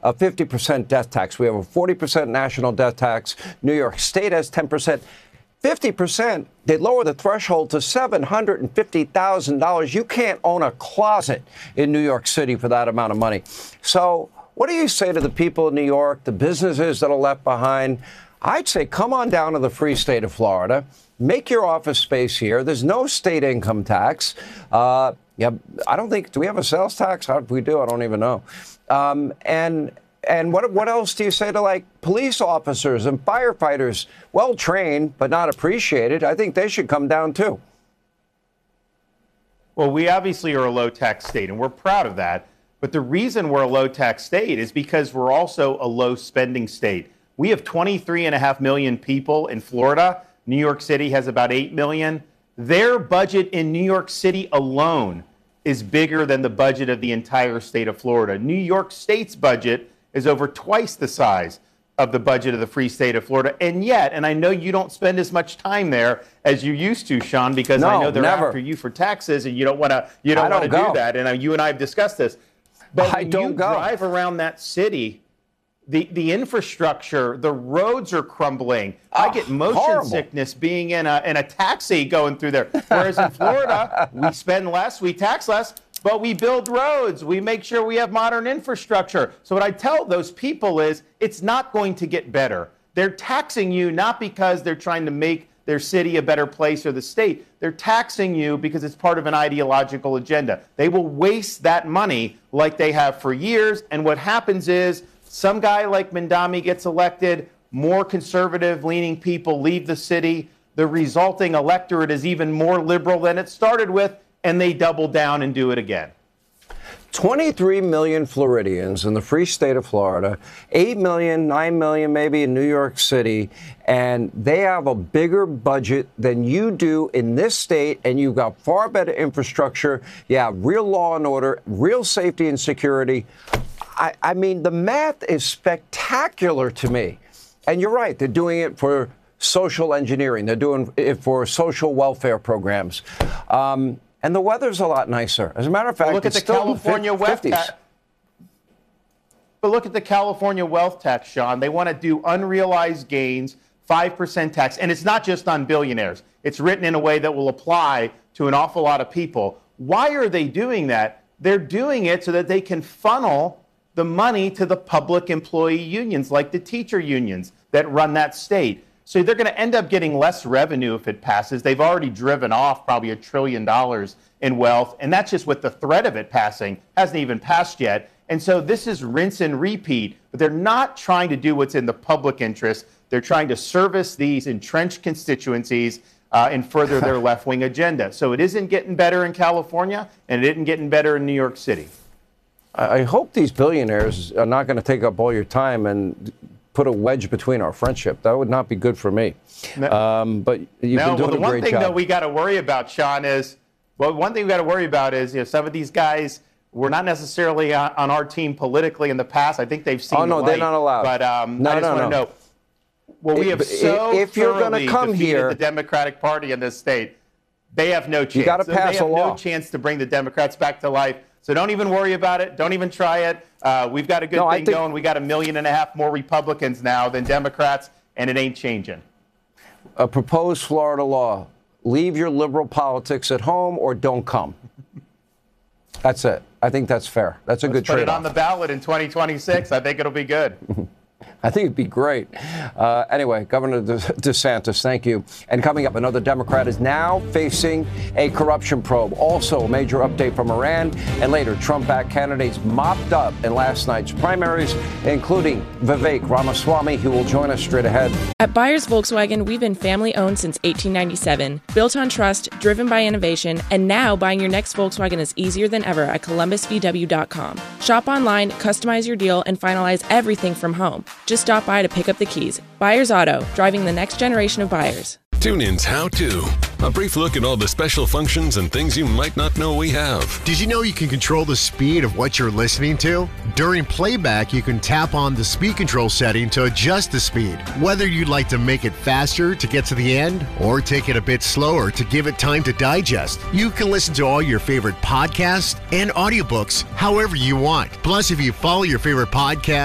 a 50% death tax. We have a 40% national death tax. New York State has 10%. 50%, they lower the threshold to $750,000. You can't own a closet in New York City for that amount of money. So what do you say to the people in New York, the businesses that are left behind? I'd say come on down to the free state of Florida. Make your office space here. There's no state income tax. I don't think, do we have a sales tax? If we do, I don't even know. And what else do you say to, like, police officers and firefighters, well-trained but not appreciated? I think they should come down, too. Well, we obviously are a low-tax state, and we're proud of that. But the reason we're a low-tax state is because we're also a low-spending state. We have 23.5 million people in Florida. New York City has about 8 million. Their budget in New York City alone is bigger than the budget of the entire state of Florida. New York State's budget is over twice the size of the budget of the free state of Florida. And yet, and I know you don't spend as much time there as you used to, Sean, because I know they're after you for taxes and you don't want to do that. And you and I have discussed this. But when you drive around that city, the infrastructure, the roads are crumbling. I get motion sickness being in a taxi going through there. Whereas in Florida, we spend less, we tax less, but we build roads. We make sure we have modern infrastructure. So what I tell those people is it's not going to get better. They're taxing you not because they're trying to make their city a better place or the state. They're taxing you because it's part of an ideological agenda. They will waste that money like they have for years. And what happens is some guy like Mamdani gets elected, more conservative-leaning people leave the city. The resulting electorate is even more liberal than it started with, and they double down and do it again. 23 million Floridians in the free state of Florida, 8 million, 9 million maybe in New York City, and they have a bigger budget than you do in this state, and you've got far better infrastructure. You have real law and order, real safety and security. I mean, the math is spectacular to me. And you're right, they're doing it for social engineering. They're doing it for social welfare programs. And the weather's a lot nicer. As a matter of fact, look at the California wealth tax. But look at the California wealth tax, Sean. They want to do unrealized gains, 5% tax. And it's not just on billionaires. It's written in a way that will apply to an awful lot of people. Why are they doing that? They're doing it so that they can funnel the money to the public employee unions, like the teacher unions that run that state. So they're going to end up getting less revenue if it passes. They've already driven off probably $1 trillion in wealth, and that's just with the threat of it passing. Hasn't even passed yet. And so this is rinse and repeat. But they're not trying to do what's in the public interest. They're trying to service these entrenched constituencies and further their left-wing agenda. So it isn't getting better in California, and it isn't getting better in New York City. I hope these billionaires are not going to take up all your time and put a wedge between our friendship. That would not be good for me. But you've been doing a great job. The one thing that we got to worry about, Sean, is some of these guys were not necessarily on our team politically in the past. I think they've seen the light. They're not allowed. But I just want to know. Well, we have if you're going to come here, the Democratic Party in this state, they have no chance. You got to pass a law. They have no chance to bring the Democrats back to life. So don't even worry about it. Don't even try it. We've got a good thing going. We got 1.5 million more Republicans now than Democrats, and it ain't changing. A proposed Florida law: leave your liberal politics at home or don't come. That's it. I think that's fair. That's a good trade-off. Put it on the ballot in 2026. I think it'll be good. I think it'd be great. Anyway, Governor DeSantis, thank you. And coming up, another Democrat is now facing a corruption probe. Also, a major update from Iran. And later, Trump-backed candidates mopped up in last night's primaries, including Vivek Ramaswamy, who will join us straight ahead. At Byers Volkswagen, we've been family-owned since 1897, built on trust, driven by innovation, and now buying your next Volkswagen is easier than ever at ColumbusVW.com. Shop online, customize your deal, and finalize everything from home. Just stop by to pick up the keys. Byers Auto, driving the next generation of buyers. TuneIn's How To. A brief look at all the special functions and things you might not know we have. Did you know you can control the speed of what you're listening to? During playback, you can tap on the speed control setting to adjust the speed. Whether you'd like to make it faster to get to the end or take it a bit slower to give it time to digest, you can listen to all your favorite podcasts and audiobooks however you want. Plus, if you follow your favorite podcast,